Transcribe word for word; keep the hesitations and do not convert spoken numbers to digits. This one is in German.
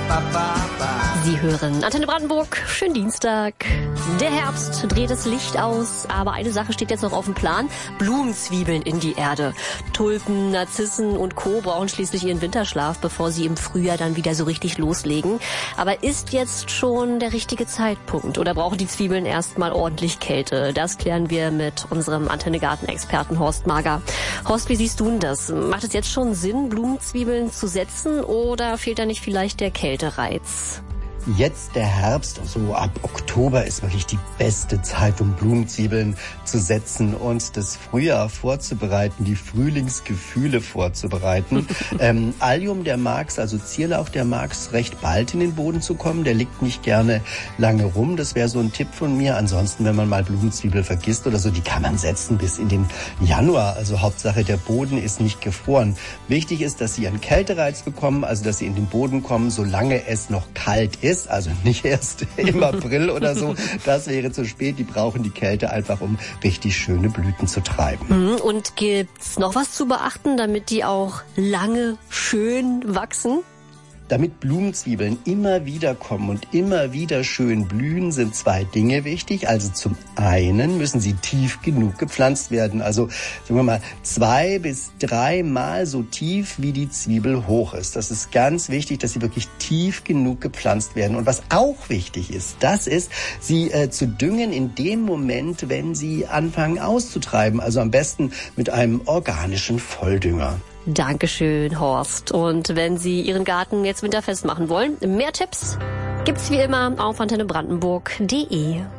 Sie hören Antenne Brandenburg, schönen Dienstag. Der Herbst dreht das Licht aus, aber eine Sache steht jetzt noch auf dem Plan. Blumenzwiebeln in die Erde. Tulpen, Narzissen und Co. brauchen schließlich ihren Winterschlaf, bevor sie im Frühjahr dann wieder so richtig loslegen. Aber ist jetzt schon der richtige Zeitpunkt oder brauchen die Zwiebeln erstmal ordentlich Kälte? Das klären wir mit unserem Antenne-Garten-Experten Horst Mager. Horst, wie siehst du denn das? Macht es jetzt schon Sinn, Blumenzwiebeln zu setzen oder fehlt da nicht vielleicht der Kältereiz? Jetzt der Herbst, so ab Oktober ist wirklich die beste Zeit, um Blumenzwiebeln zu setzen und das Frühjahr vorzubereiten, die Frühlingsgefühle vorzubereiten. ähm, Allium, der mag's, also Zierlauch, der mag's recht bald in den Boden zu kommen. Der liegt nicht gerne lange rum. Das wäre so ein Tipp von mir. Ansonsten, wenn man mal Blumenzwiebel vergisst oder so, die kann man setzen bis in den Januar. Also Hauptsache, der Boden ist nicht gefroren. Wichtig ist, dass sie einen Kältereiz bekommen, also dass sie in den Boden kommen, solange es noch kalt ist. Also nicht erst im April oder so. Das wäre zu spät. Die brauchen die Kälte einfach, um richtig schöne Blüten zu treiben. Und gibt's noch was zu beachten, damit die auch lange schön wachsen? Damit Blumenzwiebeln immer wieder kommen und immer wieder schön blühen, sind zwei Dinge wichtig. Also zum einen müssen sie tief genug gepflanzt werden. Also sagen wir mal zwei bis dreimal so tief, wie die Zwiebel hoch ist. Das ist ganz wichtig, dass sie wirklich tief genug gepflanzt werden. Und was auch wichtig ist, das ist, sie äh, zu düngen in dem Moment, wenn sie anfangen auszutreiben. Also am besten mit einem organischen Volldünger. Dankeschön, Horst. Und wenn Sie Ihren Garten jetzt winterfest machen wollen, mehr Tipps gibt's wie immer auf antenne brandenburg punkt de.